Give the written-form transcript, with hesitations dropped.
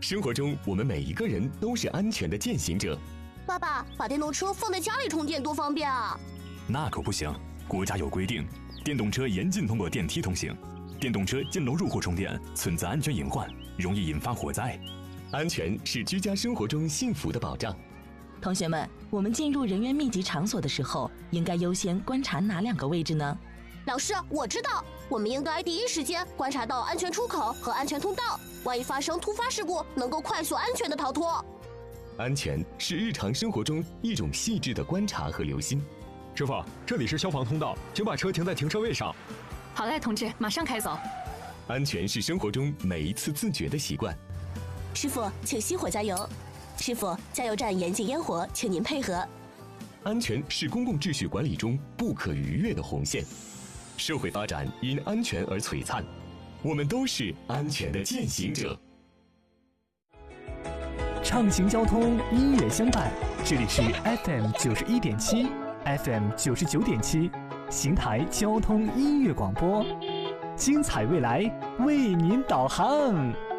生活中，我们每一个人都是安全的践行者。 爸爸，把电动车放在家里充电多方便啊！ 那可不行，国家有规定，电动车严禁通过电梯通行。电动车进楼入户充电存在安全隐患，容易引发火灾。 安全是居家生活中幸福的保障。 同学们，我们进入人员密集场所的时候，应该优先观察哪2个位置呢？ 老师，我知道，我们应该第一时间观察到安全出口和安全通道，万一发生突发事故，能够快速安全的逃脱。 安全是日常生活中一种细致的观察和留心。 师傅，这里是消防通道，请把车停在停车位上。 好嘞，同志，马上开走。 安全是生活中每一次自觉的习惯。 师傅，请熄火加油。师傅，加油站严禁烟火，请您配合。 安全是公共秩序管理中不可逾越的红线。社会发展因安全而璀璨，我们都是安全的践行者。 畅行交通，音乐相伴。这里是 FM 91.7 FM 99.7邢台交通音乐广播，精彩未来为您导航。